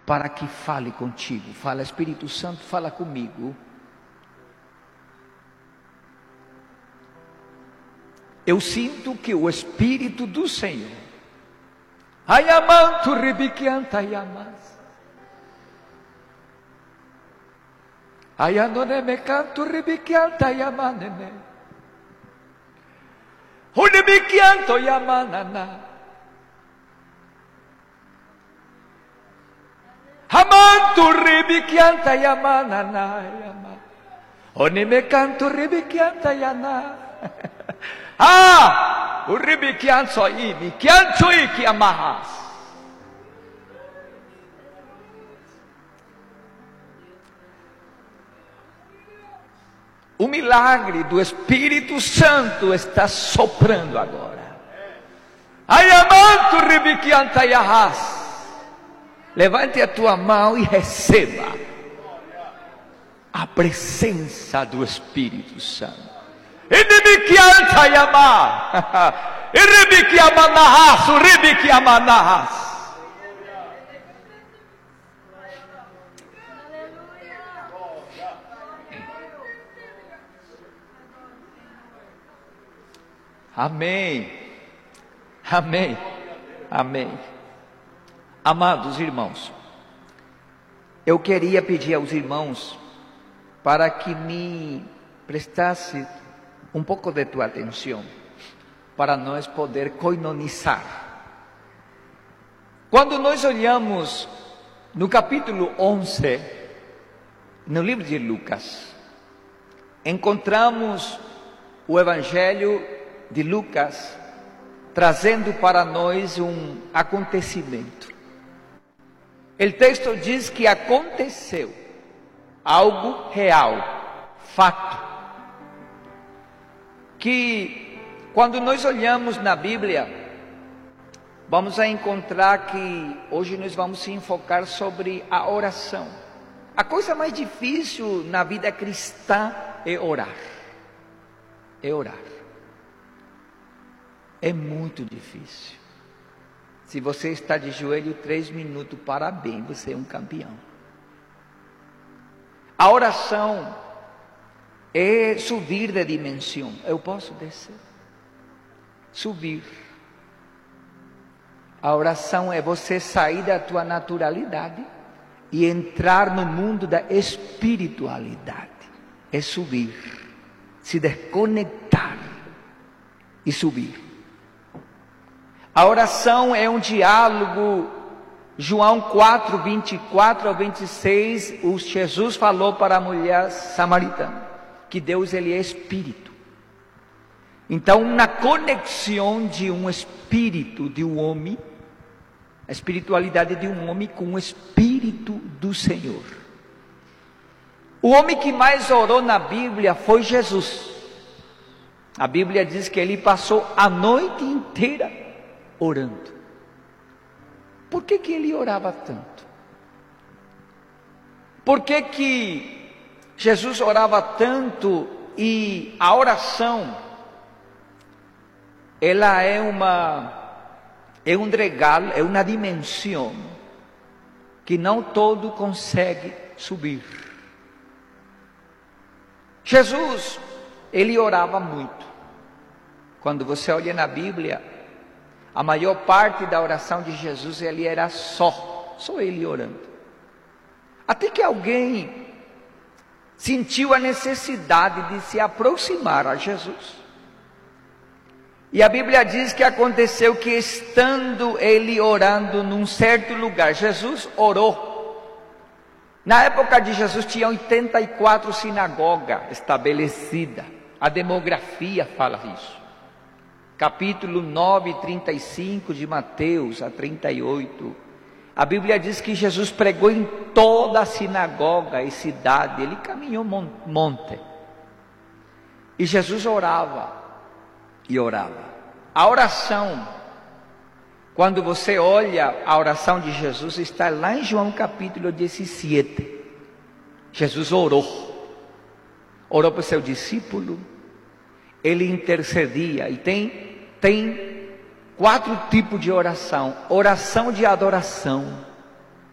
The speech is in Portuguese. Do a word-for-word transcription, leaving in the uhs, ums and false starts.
para que fale contigo. Fala, Espírito Santo, fala comigo. Eu sinto que o Espírito do Senhor, Ayamantu ribikianta yamas, Ayanone canto ribikianta yamanene, Hunibikianto yamanana, Hamantu ribikianta yamanana yama, Hunimekanto ribikianta yana. Ah, uribi kianso ini, kianso iki amahas. O milagre do Espírito Santo está soprando agora. Ayamantu ribikiantayahas. Levante a tua mão e receba a presença do Espírito Santo. Inimbikiantayama. Iribikiamanahas, uribikiamanahas. Amém, amém, amém. Amados irmãos, eu queria pedir aos irmãos para que me prestasse um pouco de tua atenção, para nós poder coinonizar. Quando nós olhamos no capítulo onze, no livro de Lucas, encontramos o Evangelho de Lucas trazendo para nós um acontecimento. O texto diz que aconteceu algo real, fato, que quando nós olhamos na Bíblia, vamos a encontrar que hoje nós vamos se enfocar sobre a oração. A coisa mais difícil na vida cristã é orar, é orar. É muito difícil. Se você está de joelho três minutos, parabéns, você é um campeão. A oração é subir de dimensão. Eu posso descer, subir. A oração é você sair da tua naturalidade e entrar no mundo da espiritualidade. É subir, se desconectar e subir. A oração é um diálogo. João quatro, vinte e quatro ao vinte e seis, o Jesus falou para a mulher samaritana que Deus ele é espírito. Então, na conexão de um espírito de um homem, a espiritualidade de um homem com o espírito do Senhor. O homem que mais orou na Bíblia foi Jesus. A Bíblia diz que ele passou a noite inteira orando. Por que que ele orava tanto? Por que que Jesus orava tanto? E a oração, ela é uma, é um regalo, é uma dimensão que não todo consegue subir. Jesus, ele orava muito. Quando você olha na Bíblia, a maior parte da oração de Jesus, ele era só, só ele orando. Até que alguém sentiu a necessidade de se aproximar a Jesus. E a Bíblia diz que aconteceu que estando ele orando num certo lugar, Jesus orou. Na época de Jesus tinha oitenta e quatro sinagogas estabelecidas. A demografia fala isso. Capítulo nove, trinta e cinco de Mateus a trinta e oito. A Bíblia diz que Jesus pregou em toda a sinagoga e cidade. Ele caminhou monte. E Jesus orava e orava. A oração, quando você olha a oração de Jesus, está lá em João capítulo dezessete. Jesus orou. Orou para o seu discípulo. Ele intercedia. E tem, tem quatro tipos de oração. Oração de adoração.